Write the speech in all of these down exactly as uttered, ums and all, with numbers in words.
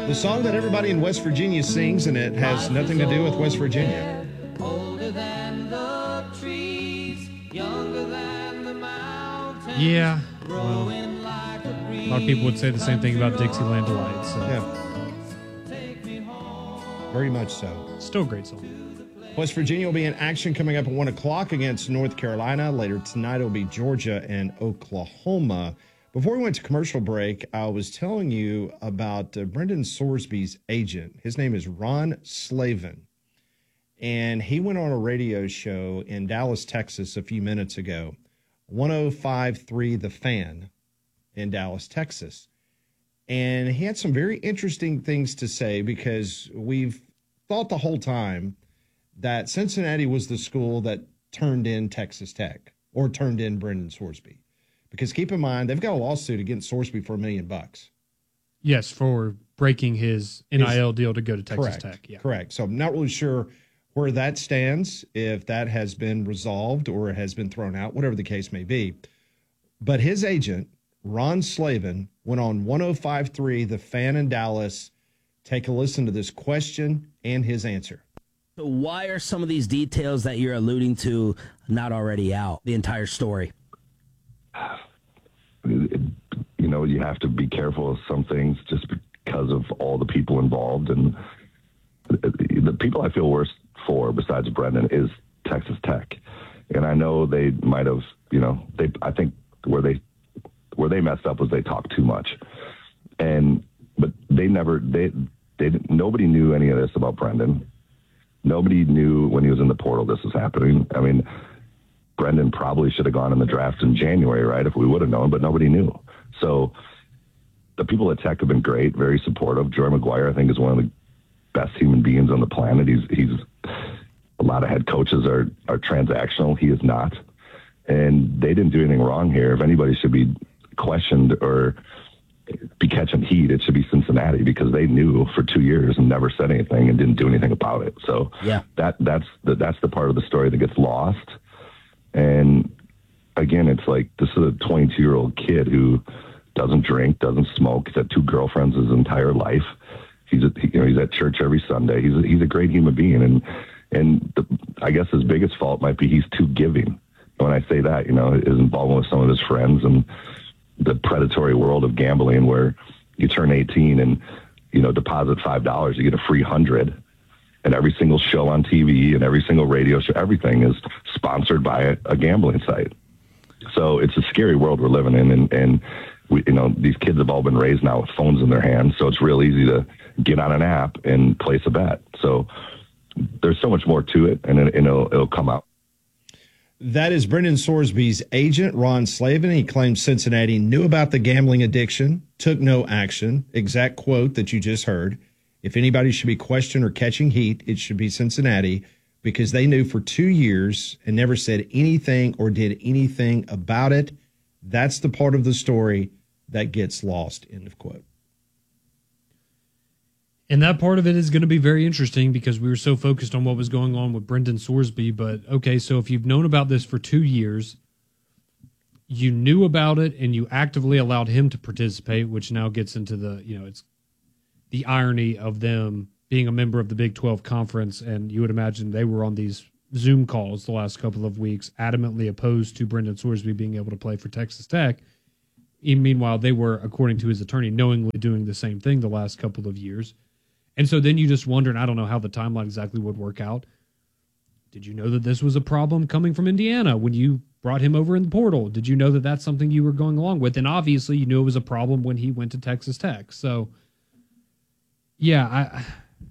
The song that everybody in West Virginia sings, and it has nothing to do with West Virginia. Older than the trees, younger than the mountains. Yeah. Well, a lot of people would say the same thing about Dixieland Delight. So. Yeah. Very much so. Still a great song. West Virginia will be in action coming up at one o'clock against North Carolina. Later tonight, it'll be Georgia and Oklahoma. Before we went to commercial break, I was telling you about uh, Brendan Sorsby's agent. His name is Ron Slavin. And he went on a radio show in Dallas, Texas a few minutes ago. one oh five point three The Fan in Dallas, Texas. And he had some very interesting things to say because we've thought the whole time that Cincinnati was the school that turned in Texas Tech or turned in Brendan Sorsby. Because keep in mind, they've got a lawsuit against Sorsby for a million bucks. Yes, for breaking his N I L deal to go to Texas correct, Tech. Yeah. Correct. So I'm not really sure where that stands, if that has been resolved or has been thrown out, whatever the case may be. But his agent, Ron Slavin, went on one oh five point three The Fan in Dallas. Take a listen to this question and his answer. So why are some of these details that you're alluding to not already out, the entire story? You know, you have to be careful of some things just because of all the people involved. And the people I feel worst for, besides Brendan, is Texas Tech. And I know they might have, you know, they. I think where they where they messed up was they talked too much. And but they never, they, they nobody knew any of this about Brendan. Nobody knew when he was in the portal this was happening. I mean, Brendan probably should have gone in the draft in January, right, if we would have known, but nobody knew. So the people at Tech have been great, very supportive. Joy McGuire, I think, is one of the best human beings on the planet. He's he's a lot of head coaches are, are transactional. He is not. And they didn't do anything wrong here. If anybody should be questioned or be catching heat, it should be Cincinnati, because they knew for two years and never said anything and didn't do anything about it. So yeah, that that's the, that's the part of the story that gets lost. And again, it's like, this is a twenty-two-year-old kid who doesn't drink, doesn't smoke. He's had two girlfriends his entire life. He's a, you know, he's at church every Sunday. He's a, he's a great human being. And, and the, I guess his biggest fault might be he's too giving. When I say that, you know, his involvement with some of his friends and the predatory world of gambling, where you turn eighteen and, you know, deposit five dollars, you get a free hundred. And every single show on T V and every single radio show, everything is sponsored by a, a gambling site. So it's a scary world we're living in. And, and we, you know, these kids have all been raised now with phones in their hands. So it's real easy to get on an app and place a bet. So there's so much more to it, and, it, and it'll, it'll come out. That is Brendan Sorsby's agent, Ron Slavin. He claims Cincinnati knew about the gambling addiction, took no action. Exact quote that you just heard. If anybody should be questioned or catching heat, it should be Cincinnati, because they knew for two years and never said anything or did anything about it. That's the part of the story that gets lost, end of quote. And that part of it is going to be very interesting because we were so focused on what was going on with Brendan Sorsby. But, okay, so if you've known about this for two years, you knew about it and you actively allowed him to participate, which now gets into the, you know, it's the irony of them being a member of the Big twelve Conference. And you would imagine they were on these Zoom calls the last couple of weeks, adamantly opposed to Brendan Sorsby being able to play for Texas Tech. Even meanwhile, they were, according to his attorney, knowingly doing the same thing the last couple of years. And so then you just wonder, and I don't know how the timeline exactly would work out. Did you know that this was a problem coming from Indiana when you brought him over in the portal? Did you know that that's something you were going along with? And obviously you knew it was a problem when he went to Texas Tech. So, yeah, I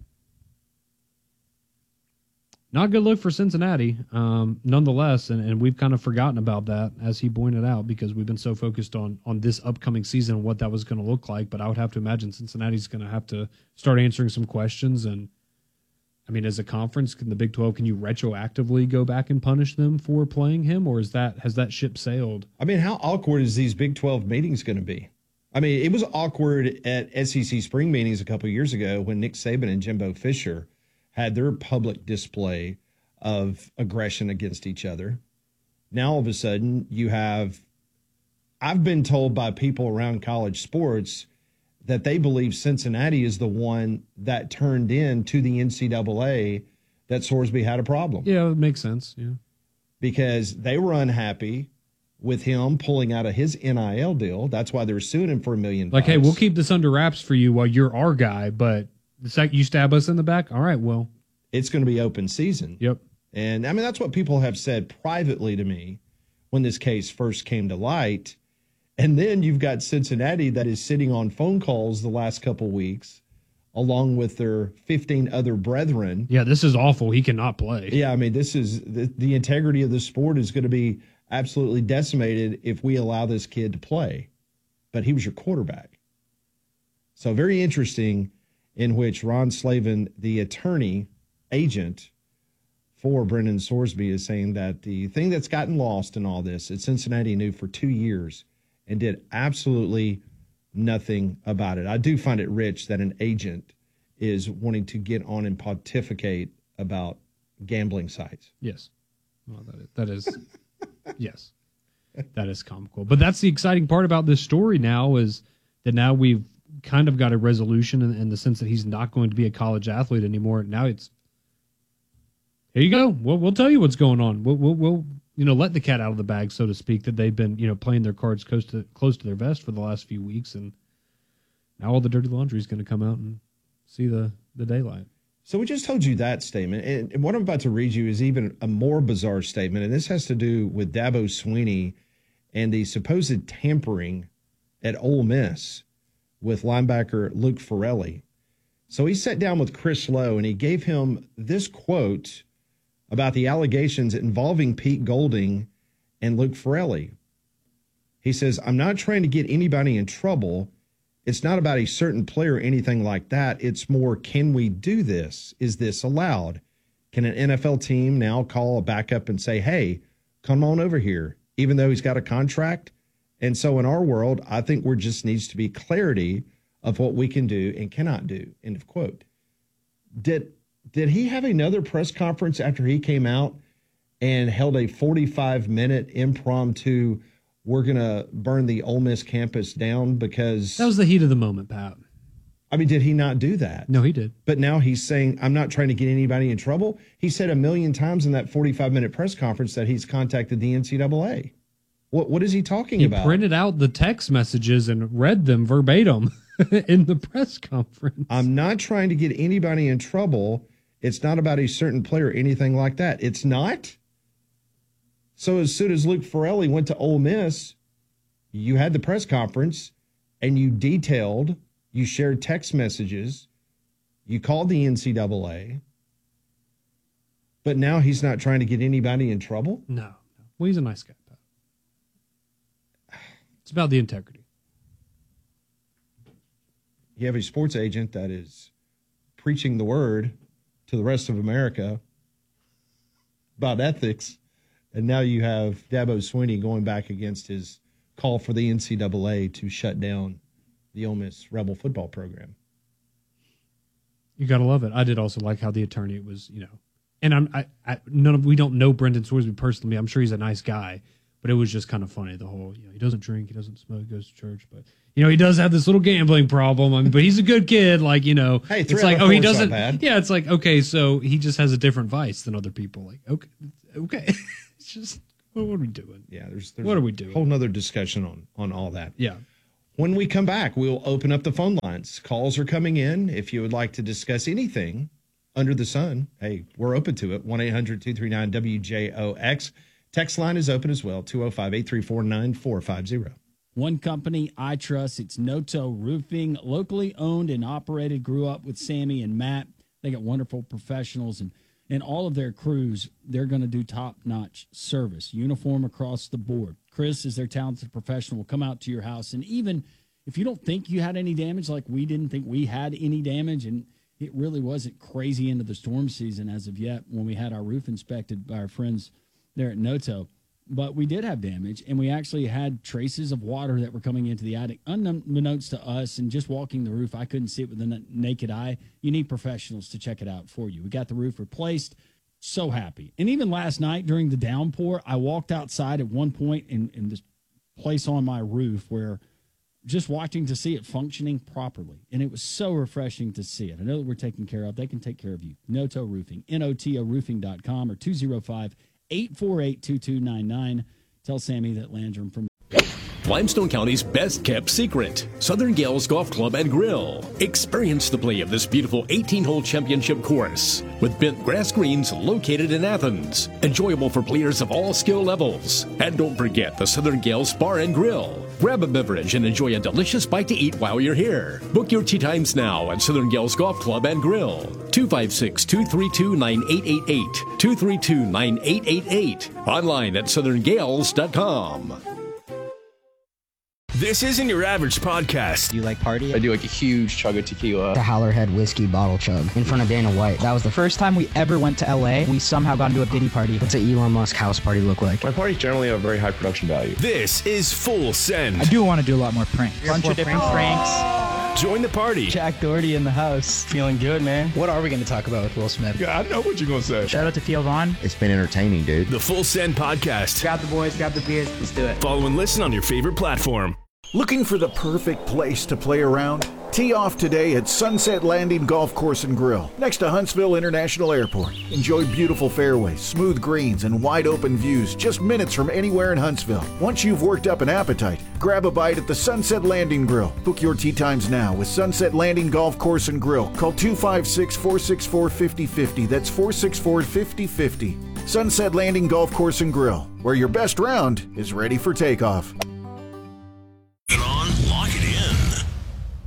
not a good look for Cincinnati, um, nonetheless, and, and we've kind of forgotten about that, as he pointed out, because we've been so focused on on this upcoming season and what that was going to look like. But I would have to imagine Cincinnati's going to have to start answering some questions. And, I mean, as a conference, can the Big twelve, can you retroactively go back and punish them for playing him, or is that has that ship sailed? I mean, how awkward is these Big twelve meetings going to be? I mean, it was awkward at S E C spring meetings a couple of years ago when Nick Saban and Jimbo Fisher had their public display of aggression against each other. Now, all of a sudden, you have, I've been told by people around college sports that they believe Cincinnati is the one that turned in to the N C double A that Sorsby had a problem. Yeah, it makes sense. Yeah. Because they were unhappy with him pulling out of his N I L deal. That's why they were suing him for a million Like, bucks. hey, we'll keep this under wraps for you while you're our guy, but the second you stab us in the back, all right, well. It's going to be open season. Yep. And, I mean, that's what people have said privately to me when this case first came to light. And then you've got Cincinnati that is sitting on phone calls the last couple weeks, along with their fifteen other brethren. Yeah, this is awful. He cannot play. Yeah, I mean, this is the, the integrity of the sport is going to be absolutely decimated if we allow this kid to play. But he was your quarterback. So very interesting, in which Ron Slavin, the attorney agent for Brendan Sorsby, is saying that the thing that's gotten lost in all this is Cincinnati knew for two years and did absolutely nothing about it. I do find it rich that an agent is wanting to get on and pontificate about gambling sites. Yes. Well, that is, that is yes, that is comical. But that's the exciting part about this story now is that now we've kind of got a resolution in, in the sense that he's not going to be a college athlete anymore. Now it's, here you go. We'll, we'll tell you what's going on. We'll, we'll, we'll, you know, let the cat out of the bag, so to speak, that they've been, you know, playing their cards close to close to their vest for the last few weeks. And now all the dirty laundry is going to come out and see the, the daylight. So we just told you that statement. And, and what I'm about to read you is even a more bizarre statement. And this has to do with Dabo Swinney and the supposed tampering at Ole Miss with linebacker Luke Farrelly. So he sat down with Chris Lowe and he gave him this quote about the allegations involving Pete Golding and Luke Farrelly. He says, "I'm not trying to get anybody in trouble. It's not about a certain player or anything like that. It's more, can we do this? Is this allowed? Can an N F L team now call a backup and say, hey, come on over here, even though he's got a contract? And so in our world, I think there just needs to be clarity of what we can do and cannot do." End of quote. Did did he have another press conference after he came out and held a forty-five minute impromptu, we're going to burn the Ole Miss campus down because... That was the heat of the moment, Pat. I mean, did he not do that? No, he did. But now he's saying, I'm not trying to get anybody in trouble. He said a million times in that forty-five minute press conference that he's contacted the N C double A. What What is he talking he about? He printed out the text messages and read them verbatim in the press conference. I'm not trying to get anybody in trouble. It's not about a certain player or anything like that. It's not? So as soon as Luke Farrelly went to Ole Miss, you had the press conference and you detailed, you shared text messages, you called the N C double A, but now he's not trying to get anybody in trouble? No. no. Well, he's a nice guy, Pat. It's about the integrity. You have a sports agent that is preaching the word to the rest of America about ethics, and now you have Dabo Swinney going back against his call for the N C double A to shut down the Ole Miss Rebel football program. You got to love it. I did also like how the attorney was, you know, and I'm, I, I, none of, we don't know Brendan Sorsby personally. I'm sure he's a nice guy, but it was just kind of funny. The whole, you know, he doesn't drink, he doesn't smoke, he goes to church, but you know, he does have this little gambling problem. I mean, but he's a good kid. Like, you know, hey, it's like, oh, he doesn't. Yeah. It's like, okay, so he just has a different vice than other people. Like, okay, okay. It's just, what are we doing? Yeah. There's, there's what a are we doing? Whole nother discussion on, on all that. Yeah. When we come back, we'll open up the phone lines. Calls are coming in. If you would like to discuss anything under the sun, hey, we're open to it. one eight hundred two three nine W J O X. Text line is open as well, two oh five, eight three four, nine four five zero. One company I trust, it's Noto Roofing, locally owned and operated. Grew up with Sammy and Matt. They got wonderful professionals, and, and all of their crews, they're going to do top-notch service, uniform across the board. Chris is their talented professional, will come out to your house, and even if you don't think you had any damage, like we didn't think we had any damage, and it really wasn't crazy into the storm season as of yet when we had our roof inspected by our friends there at Noto. But we did have damage, and we actually had traces of water that were coming into the attic, unbeknownst to us, and just walking the roof, I couldn't see it with the naked eye. You need professionals to check it out for you. We got the roof replaced. So happy. And even last night during the downpour, I walked outside at one point in, in this place on my roof where just watching to see it functioning properly. And it was so refreshing to see it. I know that we're taken care of. They can take care of you. Noto Roofing, N O T O roofing dot com or two oh five, eight four eight, two two nine nine. Tell Sammy that Landrum from Limestone County's best-kept secret, Southern Gales Golf Club and Grill. Experience the play of this beautiful eighteen-hole championship course with bent grass greens located in Athens. Enjoyable for players of all skill levels. And don't forget the Southern Gales Bar and Grill. Grab a beverage and enjoy a delicious bite to eat while you're here. Book your tee times now at Southern Gales Golf Club and Grill. two five six, two three two, nine eight eight eight. two three two, nine eight eight eight. Online at southern gales dot com. This isn't your average podcast. Do you like party? I do like a huge chug of tequila. The Howlerhead whiskey bottle chug in front of Dana White. That was the first time we ever went to L A. We somehow got into a Diddy party. What's an Elon Musk house party look like? My parties generally have a very high production value. This is Full Send. I do want to do a lot more pranks. A bunch of different pranks. pranks. Join the party. Jack Doherty in the house. Feeling good, man. What are we going to talk about with Will Smith? Yeah, I know what you're going to say. Shout out to Theo Vaughn. It's been entertaining, dude. The Full Send podcast. Grab the boys, grab the beers. Let's do it. Follow and listen on your favorite platform. Looking for the perfect place to play around? Tee off today at Sunset Landing Golf Course and Grill, next to Huntsville International Airport. Enjoy beautiful fairways, smooth greens, and wide open views just minutes from anywhere in Huntsville. Once you've worked up an appetite, grab a bite at the Sunset Landing Grill. Book your tee times now with Sunset Landing Golf Course and Grill. Call two five six, four six four, five oh five oh. That's four six four, five oh five oh. Sunset Landing Golf Course and Grill, where your best round is ready for takeoff.